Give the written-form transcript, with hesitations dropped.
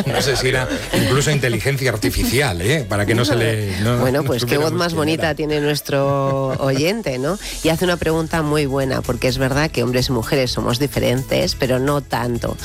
No sé si era incluso inteligencia artificial, para que no se le... Bueno, pues qué voz más bonita tiene nuestro oyente, ¿no? Y hace una pregunta muy buena, porque es verdad que hombres y mujeres somos diferentes, pero no tanto.